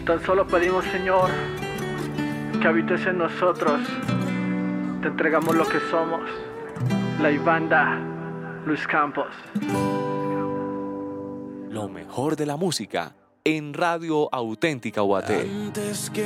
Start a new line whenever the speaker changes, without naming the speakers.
Tan solo pedimos, Señor, que habites en nosotros. Te entregamos lo que somos. La Ibanda, Luis Campos.
Lo mejor de la música en Radio Auténtica Guate.